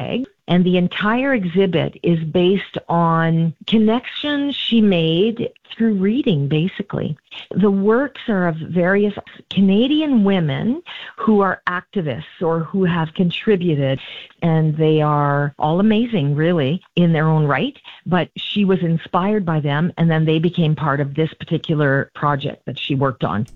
Winnipeg. And the entire exhibit is based on connections she made through reading, basically. The works are of various Canadian women who are activists or who have contributed, and they are all amazing, really, in their own right. But she was inspired by them, and then they became part of this particular project that she worked on.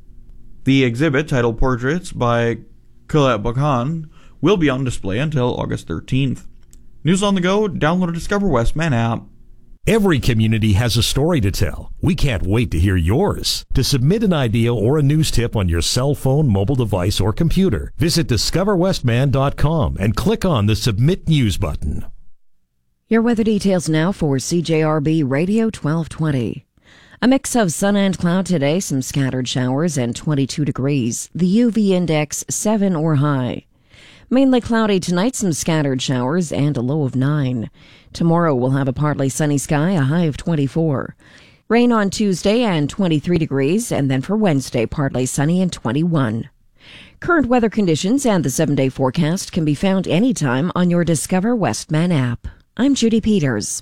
The exhibit, titled Portraits by Colette Bacon, will be on display until August 13th. News on the go, download a Discover Westman app. Every community has a story to tell. We can't wait to hear yours. To submit an idea or a news tip on your cell phone, mobile device, or computer, visit discoverwestman.com and click on the Submit News button. Your weather details now for CJRB Radio 1220. A mix of sun and cloud today, some scattered showers, and 22 degrees. The UV index 7 or high. Mainly cloudy tonight, some scattered showers, and a low of 9. Tomorrow we'll have a partly sunny sky, a high of 24. Rain on Tuesday and 23 degrees, and then for Wednesday, partly sunny and 21. Current weather conditions and the 7-day forecast can be found anytime on your Discover Westman app. I'm Judy Peters.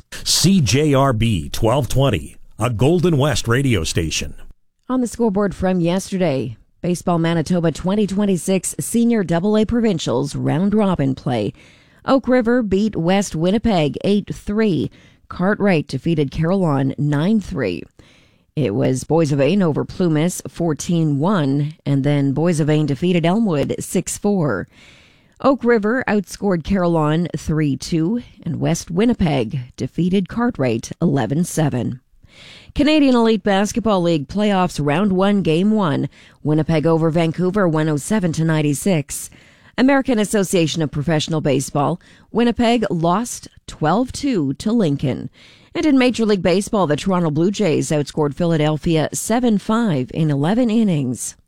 CJRB 1220, a Golden West radio station. On the scoreboard from yesterday, Baseball Manitoba 2026 Senior AA Provincials round-robin play. Oak River beat West Winnipeg 8-3. Cartwright defeated Carillon 9-3. It was Boys of Ain over Plumas 14-1, and then Boys of Ain defeated Elmwood 6-4. Oak River outscored Carillon 3-2, and West Winnipeg defeated Cartwright 11-7. Canadian Elite Basketball League Playoffs Round 1 Game 1. Winnipeg over Vancouver 107-96. American Association of Professional Baseball. Winnipeg lost 12-2 to Lincoln. And in Major League Baseball, the Toronto Blue Jays outscored Philadelphia 7-5 in 11 innings.